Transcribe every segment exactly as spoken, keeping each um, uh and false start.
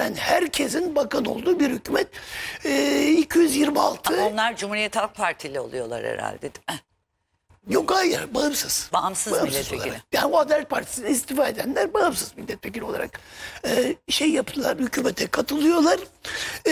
hemen herkesin bakan olduğu bir hükümet. E, iki yüz yirmi altı. Ama onlar Cumhuriyet Halk Partili oluyorlar herhalde, değil mi? Yok, hayır, bağımsız. Bağımsız milletvekili. olarak. Yani o Adalet Partisi'ne istifa edenler bağımsız milletvekili olarak e, şey yaptılar, hükümete katılıyorlar. E,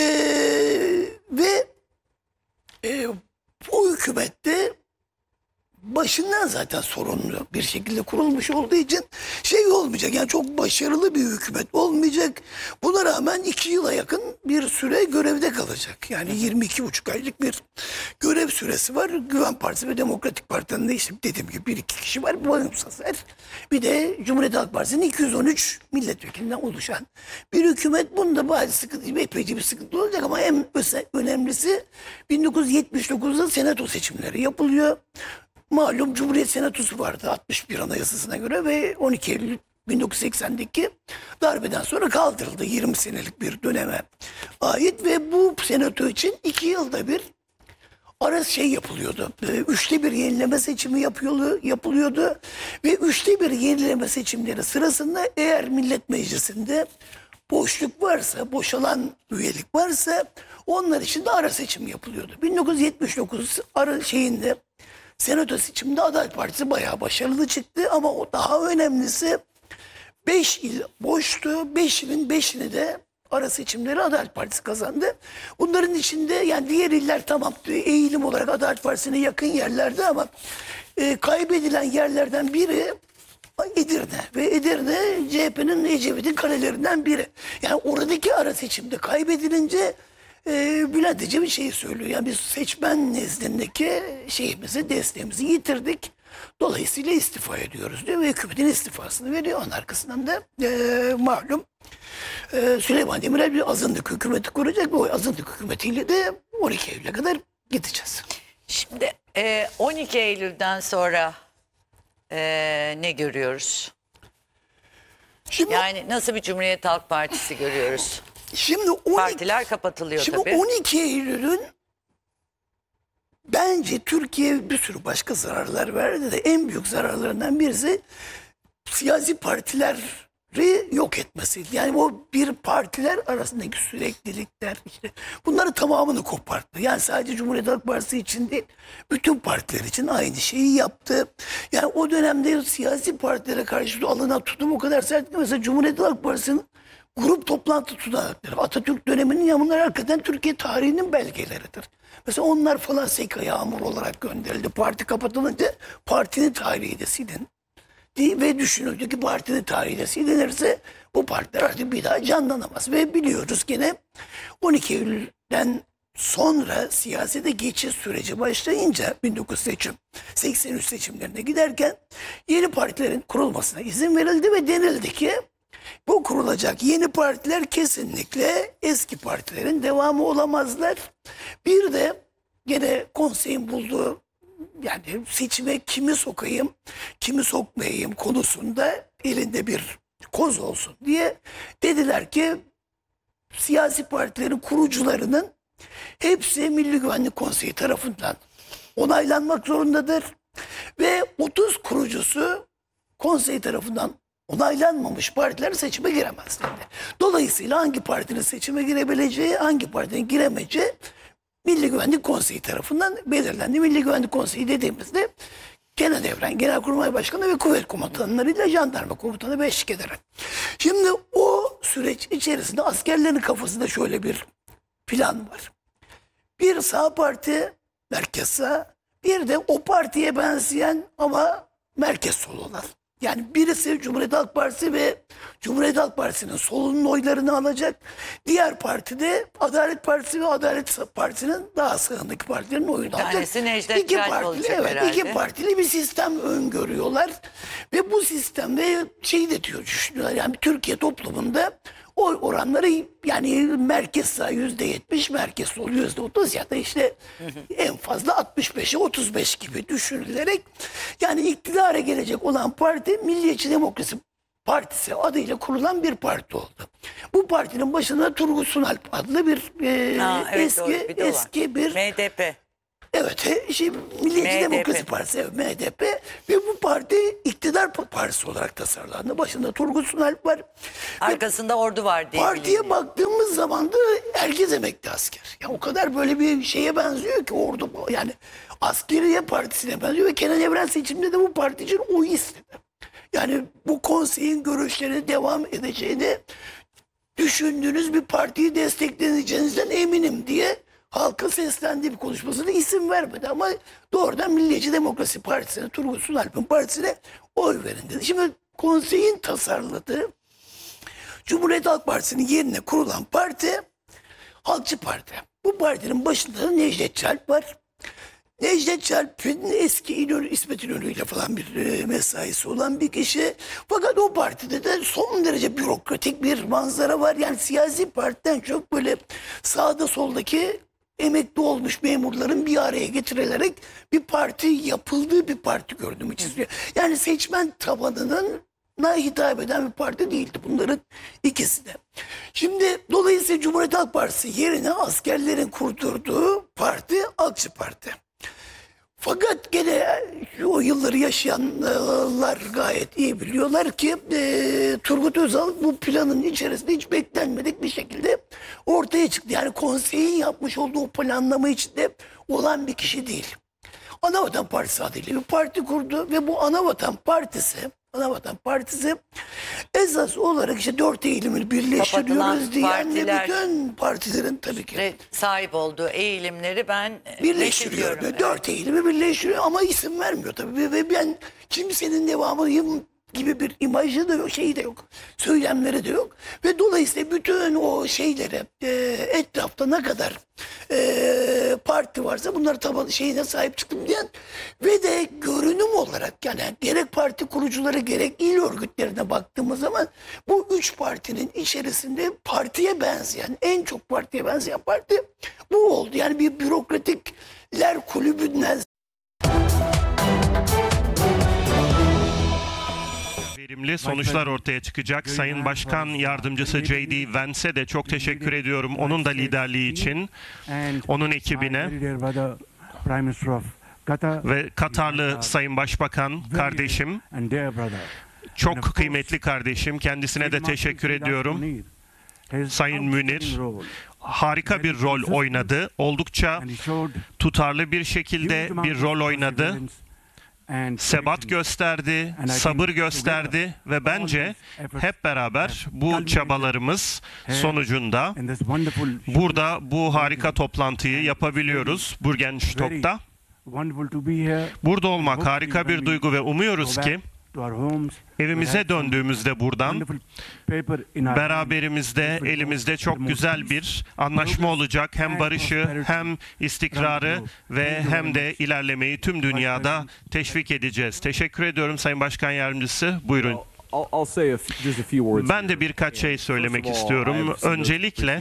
ve e, o hükümette başından zaten sorunlu bir şekilde kurulmuş olduğu için şey olmayacak. Yani çok başarılı bir hükümet olmayacak. Buna rağmen iki yıla yakın bir süre görevde kalacak. Yani yirmi iki buçuk aylık bir görev süresi var. Güven Partisi ve Demokratik Parti'nin de işte dediğim gibi bir iki kişi var. Bağımsızlar. Bir de Cumhuriyet Halk Partisi'nin iki yüz on üç milletvekilinden oluşan bir hükümet. Bunda bazı sıkıntı, epeyce bir sıkıntı olacak ama en önemlisi bin dokuz yüz yetmiş dokuzda senato seçimleri yapılıyor. Malum Cumhuriyet Senatosu vardı altmış bir Anayasası'na göre ve on iki Eylül bin dokuz yüz seksendeki darbeden sonra kaldırıldı. yirmi senelik bir döneme ait ve bu senato için iki yılda bir ara şey yapılıyordu. Üçte bir yenileme seçimi yapıyordu, yapılıyordu ve üçte bir yenileme seçimleri sırasında eğer Millet Meclisi'nde boşluk varsa, boşalan üyelik varsa onlar için de ara seçim yapılıyordu. bin dokuz yüz yetmiş dokuz ara şeyinde Senato seçiminde Adalet Partisi bayağı başarılı çıktı ama o daha önemlisi beş il boştu. beş ilin beşini de ara seçimleri Adalet Partisi kazandı. Bunların içinde yani diğer iller tamam eğilim olarak Adalet Partisi'ne yakın yerlerde ama e, kaybedilen yerlerden biri Edirne ve Edirne C H P'nin Ecevit'in kalelerinden biri. Yani oradaki ara seçimde kaybedilince e, Bülent Ecevit şeyi söylüyor. Yani biz seçmen nezdindeki şeyimizi, desteğimizi yitirdik. Dolayısıyla istifa ediyoruz diyor ve hükümetin istifasını veriyor. Onun arkasından da e, malum e, Süleyman Demirel bir azınlık hükümeti kuracak ve o azınlık hükümetiyle de on iki Eylül'e kadar gideceğiz. Şimdi e, on iki Eylül'den sonra e, ne görüyoruz? Şimdi, Yani nasıl bir Cumhuriyet Halk Partisi görüyoruz? Şimdi on iki, Partiler kapatılıyor şimdi tabii. on iki Eylül'ün bence Türkiye bir sürü başka zararlar verdi de en büyük zararlarından birisi siyasi partileri yok etmesiydi. Yani o bir partiler arasındaki süreklilikler işte bunları tamamını koparttı. Yani sadece Cumhuriyet Halk Partisi için değil bütün partiler için aynı şeyi yaptı. Yani o dönemde siyasi partilere karşı alınan tutum o kadar sert ki mesela Cumhuriyet Halk Partisi'nin grup toplantı tutanakları Atatürk döneminin ya bunlar hakikaten Türkiye tarihinin belgeleridir. Mesela onlar falan seka yağmur olarak gönderildi. Parti kapatılınca partinin tarihi de silin. Ve düşünüldü ki partinin tarihi de silinirse bu partiler artık bir daha canlanamaz. Ve biliyoruz gene on iki Eylül'den sonra siyasete geçiş süreci başlayınca bin dokuz yüz seksen üç seçimlerine giderken yeni partilerin kurulmasına izin verildi ve denildi ki bu kurulacak yeni partiler kesinlikle eski partilerin devamı olamazlar. Bir de gene konseyin bulduğu yani seçime kimi sokayım, kimi sokmayayım konusunda elinde bir koz olsun diye dediler ki siyasi partilerin kurucularının hepsi Milli Güvenlik Konseyi tarafından onaylanmak zorundadır ve otuz kurucusu konsey tarafından onaylanmamış partiler seçime giremez dedi. Dolayısıyla hangi partinin seçime girebileceği, hangi partinin giremeyeceği Milli Güvenlik Konseyi tarafından belirlendi. Milli Güvenlik Konseyi dediğimizde Genelevren, Genelkurmay Başkanı ve kuvvet komutanlarıyla jandarma komutanı eşlik ederek. Şimdi o süreç içerisinde askerlerin kafasında şöyle bir plan var. Bir sağ parti, merkez sağ, bir de o partiye benzeyen ama merkez sol olan. Yani birisi Cumhuriyet Halk Partisi ve Cumhuriyet Halk Partisi'nin solunun oylarını alacak. Diğer parti de Adalet Partisi ve Adalet Partisi'nin daha sağındaki partilerin oyunu alacak. Tanesi Necdet İki Çay partili, olacak evet, herhalde. iki partili bir sistem öngörüyorlar. Ve bu sistemde şey de diyor düşünüyorlar. Yani Türkiye toplumunda oy oranları yani merkez sağ yüzde yetmiş, merkez sol yüzde otuz ya da işte en fazla altmış beşe otuz beş gibi düşünülerek yani iktidara gelecek olan parti Milliyetçi Demokrasi Partisi adıyla kurulan bir parti oldu. Bu partinin başında Turgut Sunalp adlı bir e, Ha, evet, eski doğru, bir de o var. eski bir M D P. Evet, he, şey, Milliyetçi M H D P. Demokrasi Partisi, evet, M H D P ve bu parti iktidar partisi olarak tasarlandı. Başında Turgut Sunalp var. Ve Arkasında ordu var diye partiye biliniyor. baktığımız zaman da herkes emekli asker. Ya o kadar böyle bir şeye benziyor ki ordu, yani askeriye partisine benziyor ve Kenan Evren seçimde de bu parti için oy istedi. Yani bu konseyin görüşlerine devam edeceğini düşündüğünüz bir partiyi destekleyeceğinizden eminim diye halka seslendiği bir konuşmasında isim vermedi ama doğrudan Milliyetçi Demokrasi Partisi'ne, Turgut Sunalp'in partisine oy verin dedi. Şimdi konseyin tasarladığı Cumhuriyet Halk Partisi'nin yerine kurulan parti Halkçı Parti. Bu partinin başında da Necdet Çalp var. Necdet Çalp'in eski İnönü, İsmet İnönü ile falan bir e, mesaisi olan bir kişi. Fakat o partide de son derece bürokratik bir manzara var. Yani siyasi partiden çok böyle sağda soldaki emekli olmuş memurların bir araya getirilerek bir parti yapıldığı bir parti gördüm açıkçası. Yani seçmen tabanının na hitap eden bir parti değildi bunların ikisi de. Şimdi dolayısıyla Cumhuriyet Halk Partisi yerine askerlerin kurdurduğu parti Halkçı Parti. Fakat gene o yılları yaşayanlar gayet iyi biliyorlar ki e, Turgut Özal bu planın içerisinde hiç beklenmedik bir şekilde ortaya çıktı. Yani konseyin yapmış olduğu o planlama içinde olan bir kişi değil. Anavatan Partisi adıyla bir parti kurdu ve bu Anavatan Partisi Anavatan Partisi esas olarak işte dört Eylül'ü birleştiriyoruz Kapatılan diyen ve partiler- bütün partilerin tabii ki Ve sahip olduğu eğilimleri ben birleştiriyor. reddediyorum. Ve dört Eylül'ü birleştiriyor ama isim vermiyor tabii. Ve, ve ben kimsenin devamıyım gibi bir imajı da yok, şeyi de yok. Söylemleri de yok. Ve dolayısıyla bütün o şeylere e, etrafta ne kadar e, parti varsa bunlar taban şeyine sahip çıktım diyen ve de görünüm olarak yani gerek parti kurucuları gerek il örgütlerine baktığımız zaman bu üç partinin içerisinde partiye benzeyen, en çok partiye benzeyen parti bu oldu. Yani bir bürokratikler kulübünden verimli sonuçlar ortaya çıkacak. Sayın Başkan Yardımcısı J D Vance'e de çok teşekkür ediyorum. Onun da liderliği için, onun ekibine ve Katarlı Sayın Başbakan kardeşim, çok kıymetli kardeşim. Kendisine de teşekkür ediyorum. Sayın Münir harika bir rol oynadı. Oldukça tutarlı bir şekilde bir rol oynadı. Sebat gösterdi, sabır gösterdi ve bence hep beraber bu çabalarımız sonucunda burada bu harika toplantıyı yapabiliyoruz Burgenstock'ta. Burada olmak harika bir duygu ve umuyoruz ki evimize döndüğümüzde buradan beraberimizde, elimizde çok güzel bir anlaşma olacak. Hem barışı, hem istikrarı ve hem de ilerlemeyi tüm dünyada teşvik edeceğiz. Teşekkür ediyorum Sayın Başkan Yardımcısı. Buyurun. Ben de birkaç şey söylemek istiyorum. Öncelikle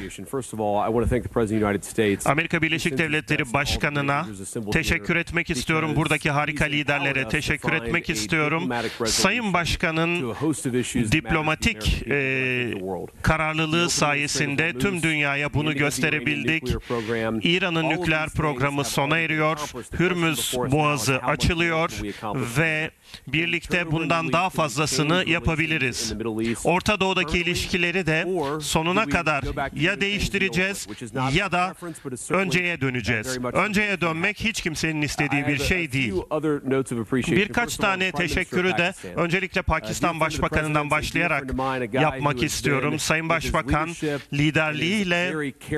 Amerika Birleşik Devletleri Başkanı'na teşekkür etmek istiyorum. Buradaki harika liderlere teşekkür etmek istiyorum. Sayın Başkan'ın diplomatik e, kararlılığı sayesinde tüm dünyaya bunu gösterebildik. İran'ın nükleer programı sona eriyor. Hürmüz Boğazı açılıyor ve birlikte bundan daha fazlasını yapabiliriz. Orta Doğu'daki ilişkileri de sonuna kadar ya değiştireceğiz ya da önceye döneceğiz. Önceye dönmek hiç kimsenin istediği bir şey değil. Birkaç tane teşekkürü de öncelikle Pakistan Başbakanı'ndan başlayarak yapmak istiyorum. Sayın Başbakan liderliğiyle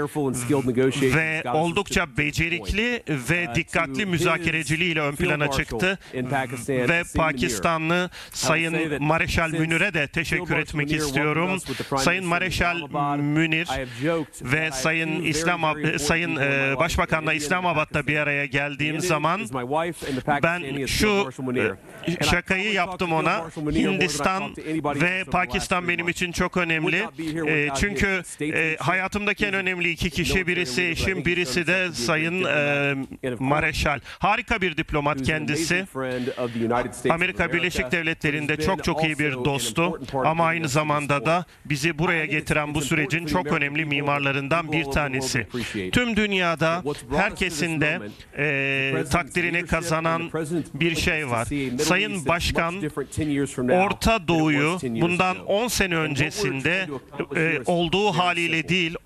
ve oldukça becerikli ve dikkatli müzakereciliğiyle ön plana çıktı ve Pakistanlı Sayın Mareşal Münir'e de teşekkür etmek istiyorum. Sayın Mareşal Münir ve Sayın İslam Sayın e, Başbakanla İslamabad'da bir araya geldiğim zaman ben şu e, şakayı yaptım ona. Hindistan ve Pakistan benim için çok önemli. E, çünkü e, hayatımdaki en önemli iki kişi, birisi eşim, birisi de Sayın e, Mareşal. Harika bir diplomat kendisi. Amerika Birleşik Devletleri'nde çok çok iyi bir dostu ama aynı zamanda da bizi buraya getiren bu sürecin çok önemli mimarlarından bir tanesi. Tüm dünyada herkesin de e, takdirini kazanan bir şey var. Sayın Başkan Orta Doğu'yu bundan on sene öncesinde e, olduğu haliyle değil,